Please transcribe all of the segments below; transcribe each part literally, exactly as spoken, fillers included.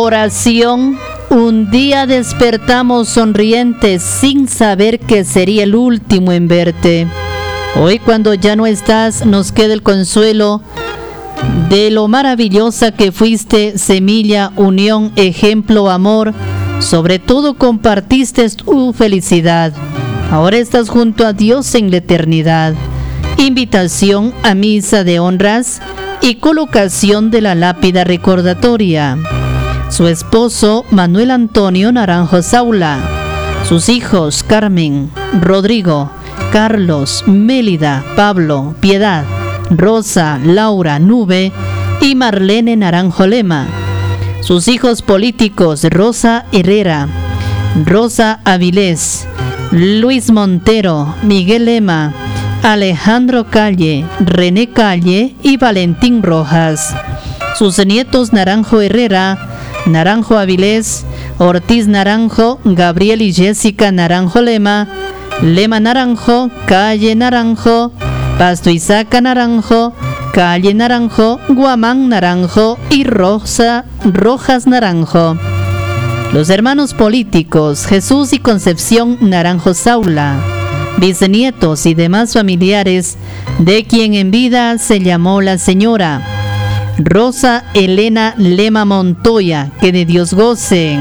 Oración. Un día despertamos sonrientes sin saber que sería el último en verte. Hoy, cuando ya no estás, nos queda el consuelo de lo maravillosa que fuiste, semilla, unión, ejemplo, amor. Sobre todo compartiste tu felicidad. Ahora estás junto a Dios en la eternidad. Invitación a misa de honras y colocación de la lápida recordatoria. Su esposo Manuel Antonio Naranjo Saula. Sus hijos Carmen, Rodrigo, Carlos, Mélida, Pablo, Piedad, Rosa, Laura, Nube y Marlene Naranjo Lema. Sus hijos políticos Rosa Herrera, Rosa Avilés, Luis Montero, Miguel Lema, Alejandro Calle, René Calle y Valentín Rojas. Sus nietos Naranjo Herrera, Naranjo Avilés, Ortiz Naranjo, Gabriel y Jessica Naranjo Lema, Lema Naranjo, Calle Naranjo, Pasto Isaca Naranjo, Calle Naranjo, Guamán Naranjo y Rosa Rojas Naranjo. Los hermanos políticos Jesús y Concepción Naranjo Saula, bisnietos y demás familiares de quien en vida se llamó la señora Rosa Elena Lema Montoya, que de Dios gocen.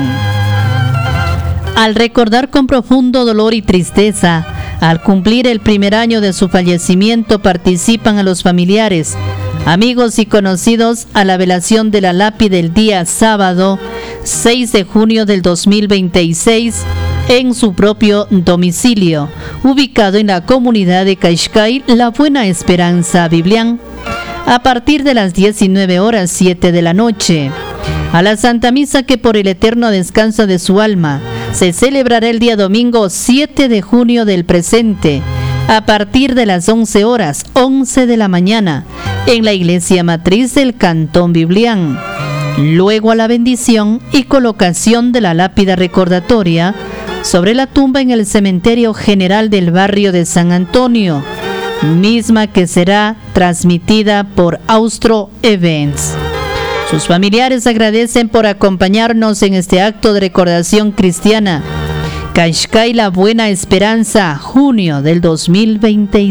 Al recordar con profundo dolor y tristeza, al cumplir el primer año de su fallecimiento, participan a los familiares, amigos y conocidos a la velación de la lápida el día sábado seis de junio del dos mil veintiséis en su propio domicilio, ubicado en la comunidad de Caixcay, La Buena Esperanza, Biblián, a partir de las diecinueve horas siete de la noche. A la Santa Misa, que por el eterno descanso de su alma se celebrará el día domingo siete de junio del presente, a partir de las once horas once de la mañana, en la iglesia matriz del Cantón Biblián. Luego a la bendición y colocación de la lápida recordatoria sobre la tumba en el cementerio general del barrio de San Antonio, misma que será transmitida por Austro Events. Sus familiares agradecen por acompañarnos en este acto de recordación cristiana. Caixcay, La Buena Esperanza, junio del dos mil veinte.